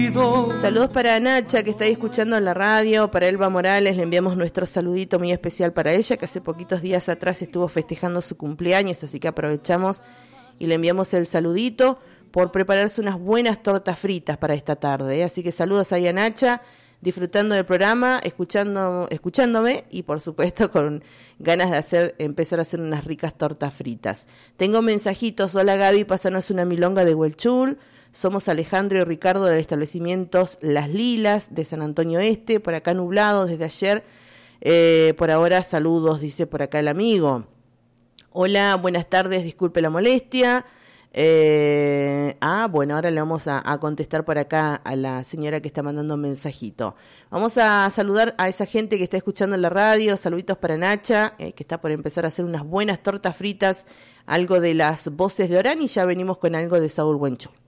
Saludos para Nacha, que está ahí escuchando en la radio. Para Elba Morales le enviamos nuestro saludito muy especial para ella, que hace poquitos días atrás estuvo festejando su cumpleaños, así que aprovechamos y le enviamos el saludito por prepararse unas buenas tortas fritas para esta tarde, ¿eh? Así que saludos ahí a Nacha, disfrutando del programa, escuchándome y por supuesto con ganas de empezar a hacer unas ricas tortas fritas. Tengo mensajitos. Hola Gaby, pásanos una milonga de Huelchul. Somos Alejandro y Ricardo del establecimientos Las Lilas de San Antonio Este, por acá nublado desde ayer. Por ahora saludos, dice por acá el amigo. Hola, buenas tardes, disculpe la molestia. Bueno, ahora le vamos a contestar por acá a la señora que está mandando un mensajito. Vamos a saludar a esa gente que está escuchando en la radio. Saluditos para Nacha, que está por empezar a hacer unas buenas tortas fritas, algo de las voces de Orán, y ya venimos con algo de Saúl Buencho.